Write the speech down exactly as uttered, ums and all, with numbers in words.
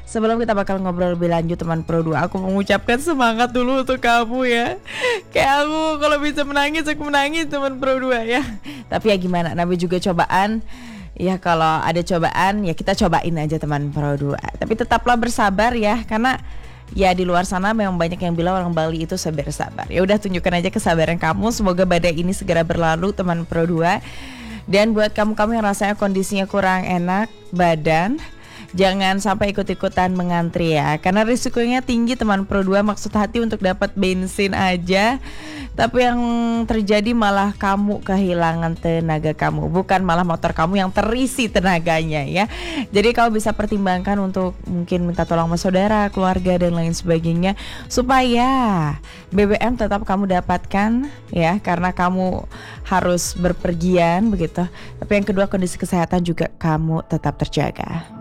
Sebelum kita bakal ngobrol lebih lanjut teman Pro dua, aku mengucapkan semangat dulu untuk kamu ya. Kayak aku kalau bisa menangis, aku menangis teman Pro dua ya. Tapi ya gimana, namanya juga cobaan. Ya kalau ada cobaan ya kita cobain aja teman Pro dua. Tapi tetaplah bersabar ya, karena ya di luar sana memang banyak yang bilang orang Bali itu sabar-sabar. Ya udah, tunjukkan aja kesabaran kamu. Semoga badai ini segera berlalu teman Pro dua. Dan buat kamu-kamu yang rasanya kondisinya kurang enak badan, jangan sampai ikut-ikutan mengantri ya, karena risikonya tinggi teman Pro dua. Maksud hati untuk dapat bensin aja, tapi yang terjadi malah kamu kehilangan tenaga kamu, bukan malah motor kamu yang terisi tenaganya ya. Jadi kamu bisa pertimbangkan untuk mungkin minta tolong sama saudara, keluarga dan lain sebagainya, supaya B B M tetap kamu dapatkan ya, karena kamu harus berpergian begitu. Tapi yang kedua, kondisi kesehatan juga kamu tetap terjaga.